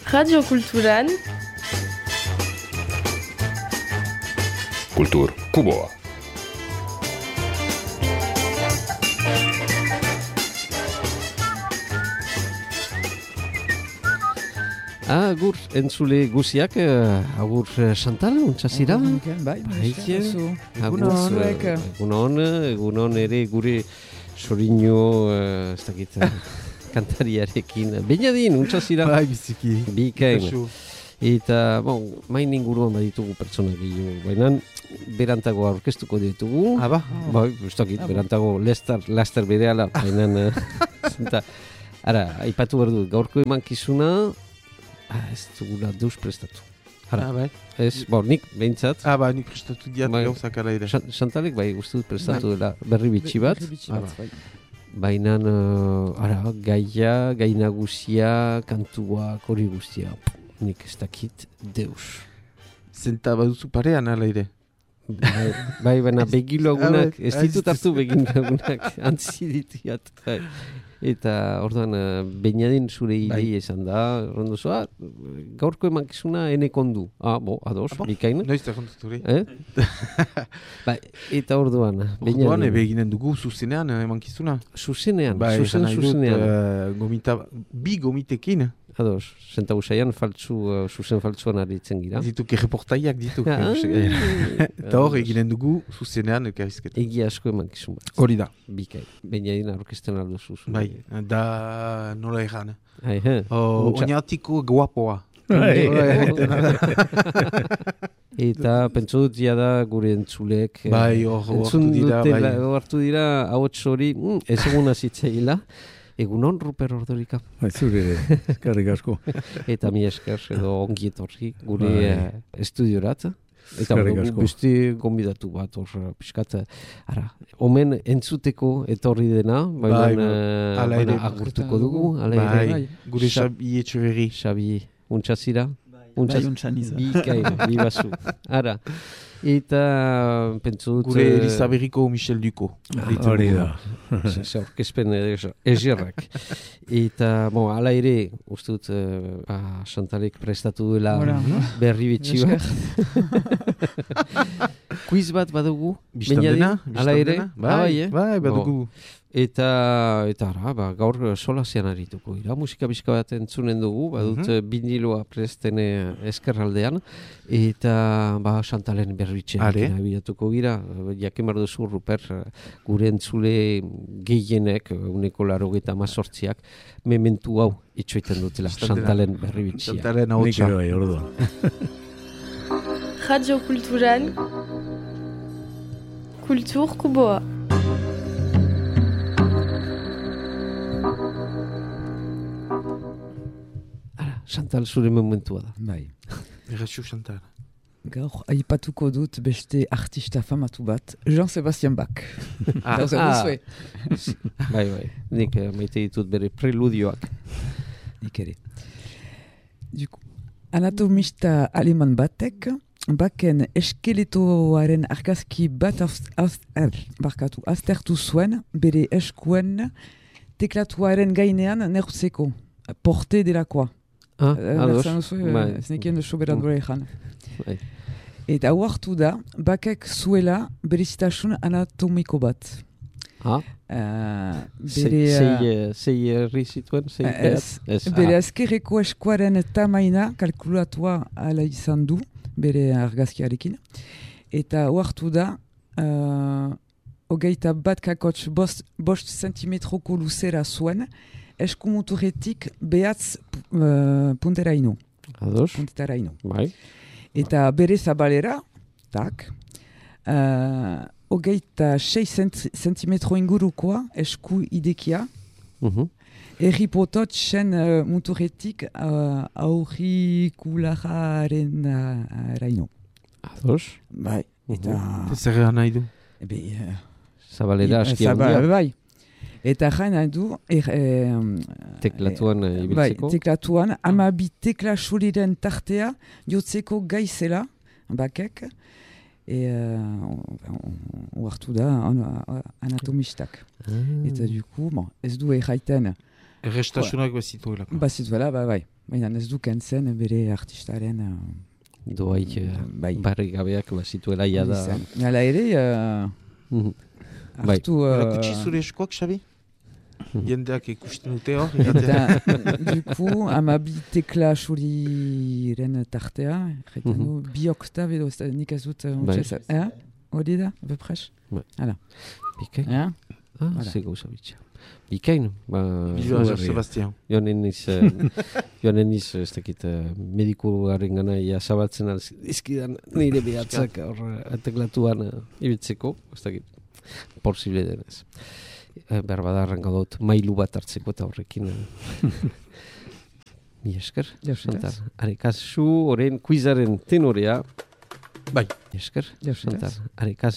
Radio Kulturan Kultur Kuboa. Agur, entzule guziak, agur Chantal, untsazira? Bai, egunon ere gure sorino, ez dakit, kantariarekin. Beinadin, untsazira? Bai, biziki. Bikain. Eta, main inguruan baditugu pertsona gehiago, baina berantago aurkeztuko ditugu. Ba? Bai, ez dakit, berantago laster berehala, baina, ara, aipatu behar dut, gaurko emankizuna, ez dugula deus prestatu. Bai. Ez, nik behintzat. Nik prestatu diat gauzak ala ere. Chantalek, uste dut prestatu dela berri bitxi bat. Baina, gai nagusia, kantuak, hori guztia, nik ez dakit deus. Zenta baduzu parean ala ere. Baina begiloagunak, ez ditut hartu begiloagunak, antzi ditiat. Eta orduan, Beinadin zure idei esan da, rondozoa, gaurko emankizuna enekondu. Ados, bikain. Noiz da kontuturi. Eta orduan, Beinadin. Orduan, eginen dugu zuzenean emankizuna. Zuzenean. Bi gomitekin. Ados, zenta usaian zuzen faltzuan aritzen gira. Dituk erreportaiak dituk. Eta hor, eginen dugu zuzenean elkarrizketa. Egia asko emankizun bat. Hori da. Bikai. Beinadin aurkezten aldo zuzu. Bai, da nola egan. Oinatiko guapoa. Eta pentsu dut da gure entzulek. Bai, hartu dira ahots hori, ez eguna zitzaila. Egunon, Ruper Ordorika. Zure, eskerrik asko. Eta mi esker edo ongi etorri gure estudiorat. Eta beste gombidatu bat hor pixkat. Omen entzuteko etorri dena, baina agurtuko dugu. Gure Xabi Etxeberri. Xabi, untsazira? Bai, untsaniza. Bi basu. Eta pentsu dut... Gure Elizaberriko Michel Duko. Hori da. Orkezpen ezerrak. Eta, ala ere, uste dut, Chantalek prestatu duela berri bitxi bat. Quiz bat badugu? Bistandena? Ala ere? Bai, badugu. Eta gaur solasean arituko gira. Musika bizka bat entzunen dugu, badut biniloa presten eskerraldean, eta Chantalen berritxean abiatuko gira. Jaken bar duzu, Ruper, gure entzule gehienek, 98 mementu hau itxoiten dutela, Chantalen berritxea. Chantalen hau txa. Radio Kulturan Kultur Kuboa. Chantal, zure momentua da. Bai. Erratxu, Chantal. Gaur, aipatuko dut beste artista famatu bat, Jean-Sébastien Bach. Bai. Nik maite ditut bere preludioak. Nik ere. Anatomista aleman batek, Bachen eskeletoaren argazki bat aztertu zuen, bere eskuen teklatuaren gainean neurtzeko, porte delakoa. Ados. Ez nekien duzu beradura ezan. Eta hau hartu da, Bachek zuela berizitasun anatomiko bat. Zei herri zituen? Bere azkerreko eskuaren tamaina kalkulatua ala izan du, bere argazkiarekin. Eta hau hartu da, 21,5 zentimetroko luzera zuen, eskumuturretik behatz punteraino. Ados. Punteraino. Bai. Eta bere zabalera, 26 zentimetro ingurukoa esku idekia. Erri pototxen muturretik aurrikulararen raino. Ados. Bai. Eta... Zerrean nahi du? Zabalera aski handia. Bai. Eta jain nahi du... teklatuan ibiltzeko? Bai, teklatuan. Amabi tekla soliren tartea jotzeko gaizela, Bachek. Oartu da anatomistak. Eta duku, ez du erraiten Errestasunak bazituelako. Bazituela, bai. Baina ez du kentzen bere artistaren... Doaik bai. barri gabeak bazituela jada. Hala ere, hartu... Kutsi zure eskuak, Xabi? Jendeak ikusten dute hor? Eta, duku, amabi tekla xuriren tartea, bi oktav edo, nik ez dut... Hori da, bepres? Hala. Bikain? Ze gauza bitxa. Bikain? Bizua, Sebastian. Joanen niz, ez dakit, medikuaren gana zabaltzen izkidan nire behatzak teklatuan ibiltzeko, ez dakit, posible denez. Behar badarren gaudot, mailu bat hartzeko eta horrekin. Mi esker, Santar. Arekazu, oren kuizaren tenorea. Bai. Esker, Santar. Arekaz